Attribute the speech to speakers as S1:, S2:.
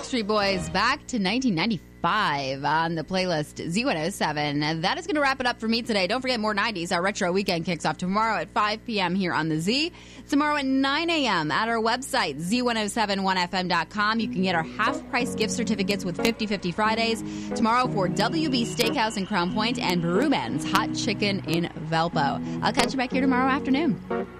S1: Backstreet Boys back to 1995 on the playlist Z107. That is going to wrap it up for me today. Don't forget, more 90s. Our retro weekend kicks off tomorrow at 5 p.m. here on the Z. Tomorrow at 9 a.m. at our website, z1071fm.com. You can get our half-price gift certificates with 50/50 Fridays. Tomorrow for WB Steakhouse in Crown Point and Brewman's Hot Chicken in Valpo. I'll catch you back here tomorrow afternoon.